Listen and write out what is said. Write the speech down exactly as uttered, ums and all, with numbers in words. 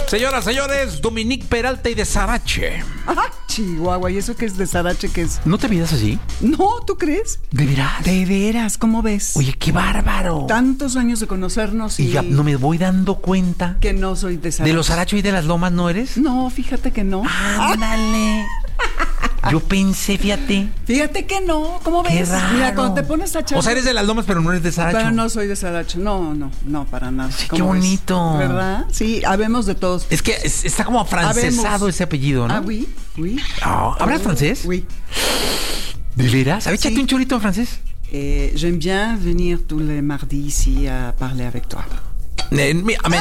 Señoras, señores, Dominique Peralta y de Sarache. Ajá, Chihuahua, ¿y eso qué es de Sarache? ¿Qué es? ¿No te miras así? No, ¿tú crees? ¿De veras? De veras, ¿cómo ves? Oye, qué bárbaro. Tantos años de conocernos y... Y ya no me voy dando cuenta. Que no soy de Sarache. ¿De los Saracho y de las Lomas no eres? No, fíjate que no. Ándale. Yo pensé, fíjate. Fíjate que no, ¿cómo Qué ves? raro. Mira, cuando te pones a echar... O sea, eres de las Lomas, pero no eres de Saracho. Pero no soy de Sarache, no, no, no, para nada. Sí, ¿Cómo qué ves? bonito. ¿Verdad? Sí, habemos de todos. Es que es- está como afrancesado Habemos. ese apellido, ¿no? Ah, oui, oui. Oh, ¿hablas francés? Oui. ¿De veras? A ver, Sí. échate un chorrito en francés. Et j'aime bien venir tous les mardis ici à parler avec toi. Eh, mi- a